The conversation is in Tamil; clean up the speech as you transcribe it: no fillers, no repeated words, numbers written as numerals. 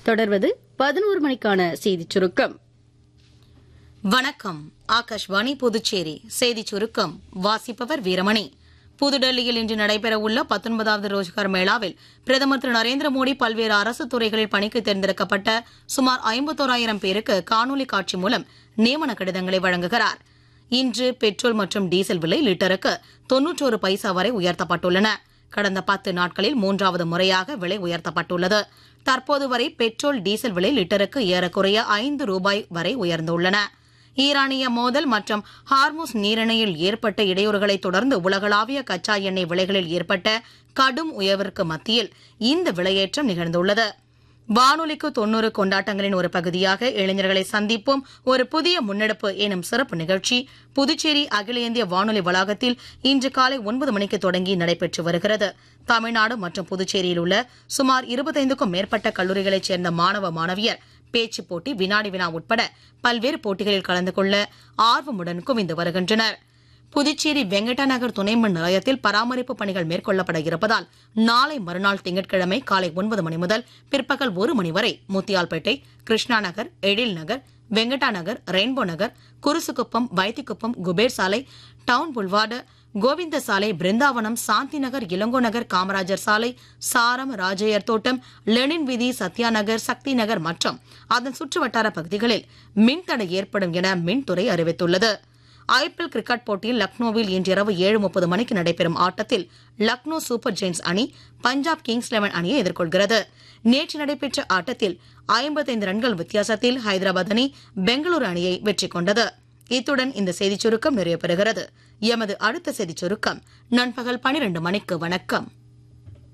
தொடர்வது 11 மணிக்கான செய்திச் சுருக்கம். வணக்கம். ஆகாஷ்வாணி புதுச்சேரி செய்திச் சுருக்கம் வாசிப்பவர் வீரமணி. புதுடெல்லியில் இன்று நடைபெறவுள்ள 19வது ரோஜ்கார் மேளாவில் பிரதமர் திரு நரேந்திர மோடி பல்வேறு அரசு துறைகளில் பணிக்கு தேர்ந்தெடுக்கப்பட்ட சுமார் 51,000 பேருக்கு காணொலி காட்சி மூலம் நியமன கடிதங்களை வழங்குகிறார். இன்று பெட்ரோல் மற்றும் டீசல் விலை லிட்டருக்கு 91 பைசா வரை உயர்த்தப்பட்டுள்ளன. கடந்த 10 நாட்களில் 3வது முறையாக விலை உயர்த்தப்பட்டுள்ளது. தற்போது வரை பெட்ரோல் டீசல் விலை லிட்டருக்கு ஏறக்குறைய 5 ரூபாய் வரை உயர்ந்துள்ளன. ஈரானிய மோதல் மற்றும் ஹார்முஸ் நீரிணையில் ஏற்பட்ட இடையூறுகளை தொடர்ந்து உலகளாவிய கச்சா எண்ணெய் விலைகளில் ஏற்பட்ட கடும் உயர்விற்கு மத்தியில் இந்த விலையேற்றம் நிகழ்ந்துள்ளது. வானொலிக்கு 90 கொண்டாட்டங்களின் ஒரு பகுதியாக இளைஞர்களை சந்திப்போம் ஒரு புதிய முன்னெடுப்பு எனும் சிறப்பு நிகழ்ச்சி புதுச்சேரி அகில இந்திய வானொலி வளாகத்தில் இன்று காலை 9 மணிக்கு தொடங்கி நடைபெற்று வருகிறது. தமிழ்நாடு மற்றும் புதுச்சேரியில் உள்ள சுமார் 25க்கும் மேற்பட்ட கல்லூரிகளைச் சேர்ந்த மாணவ மாணவியர் பேச்சு போட்டி, வினாடி வினா உட்பட பல்வேறு போட்டிகளில் கலந்து கொள்ள ஆர்வமுடன் குவிந்து வருகின்றனர். புதுச்சேரி வெங்கடா நகர் துணைமின் நிலையத்தில் பராமரிப்பு பணிகள் மேற்கொள்ளப்பட இருப்பதால் நாளை மறுநாள் திங்கட்கிழமை காலை 9 மணி முதல் பிற்பகல் 1 மணி வரை முத்தியால்பேட்டை, கிருஷ்ணா நகர், எழில் நகர், வெங்கடா நகர், ரெயின்போ நகர், குருசுக்குப்பம், வைத்திக்குப்பம், குபேர் சாலை, டவுன் புல்வார்டு, கோவிந்த சாலை, பிருந்தாவனம், சாந்தி நகர், இளங்கோ நகர், காமராஜர் சாலை, சாரம், ராஜையர் தோட்டம், லெனின் வீதி, சத்யா நகர், சக்தி நகர் மற்றும் அதன் சுற்றுவட்டார பகுதிகளில் மின்தடை ஏற்படும் என மின்துறை அறிவித்துள்ளது. IPL கிரிக்கெட் போட்டியில் லக்னோவில் இன்றிரவு 7:30 மணிக்கு நடைபெறும் ஆட்டத்தில் லக்னோ சூப்பர் ஜெயின்ஸ் அணி பஞ்சாப் கிங்ஸ் 11 அணியை எதிர்கொள்கிறது. நேற்று நடைபெற்ற ஆட்டத்தில் 55 ரன்கள் வித்தியாசத்தில் ஹைதராபாத் அணி பெங்களூரு அணியை வெற்றி கொண்டது. இத்துடன் இந்த செய்திச் சுருக்கம் நிறைவு பெறுகிறது. எமது அடுத்த செய்திச் சுருக்கம் நண்பகல் 12 மணிக்கு. வணக்கம்.